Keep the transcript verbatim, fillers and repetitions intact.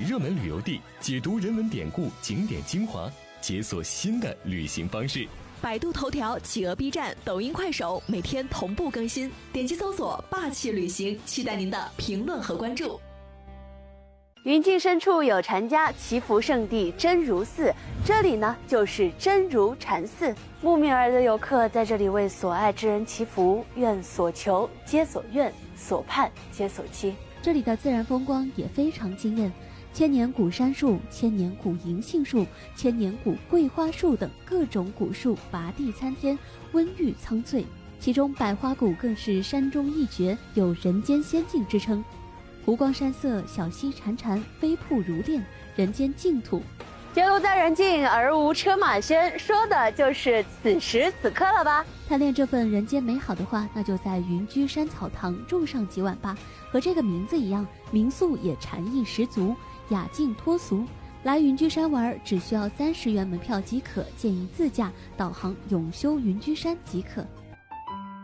热门旅游地，解读人文典故、景点精华，解锁新的旅行方式。 百度头条、企鹅 B 站、抖音、快手每天同步更新，点击搜索霸气旅行，期待您的评论和关注。 云境深处有禅家，祈福圣地真如寺，这里呢就是真如禅寺。慕名而来的游客在这里为所爱之人祈福，愿所求皆所愿，所盼皆所期。 这里的自然风光也非常惊艳，千年古杉树、千年古银杏树、千年古桂花树等各种古树拔地参天，温郁苍翠。其中百花谷更是山中一绝，有人间仙境之称。湖光山色，小溪潺潺，飞瀑如练，人间净土。 结庐在人境，而无车马喧，说的就是此时此刻了吧？ 贪恋这份人间美好的话，那就在云居山草堂种上几晚吧。和这个名字一样，民宿也禅意十足，雅静脱俗。来云居山玩，只需要三十元门票即可，建议自驾导航永修云居山即可。